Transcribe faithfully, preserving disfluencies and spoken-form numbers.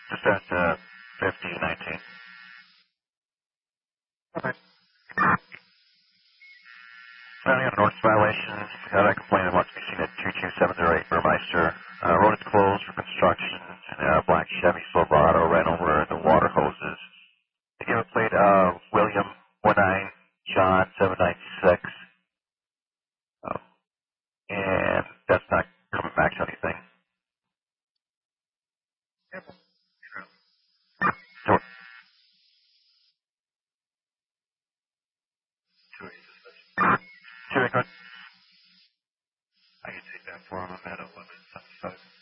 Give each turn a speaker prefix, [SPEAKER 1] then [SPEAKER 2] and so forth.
[SPEAKER 1] Just at uh, fifteen nineteen. Okay. Founding on notice violations, got a complaint that wants to be seen at two two seven zero eight Burmeister. Uh, road is closed for construction, and a black Chevy Silverado ran over the water hoses. They give a plate uh, William one nine John seven nine six, um, and that's not coming back to anything. So, two, I can take that for him. I'm at eleven seventy-five.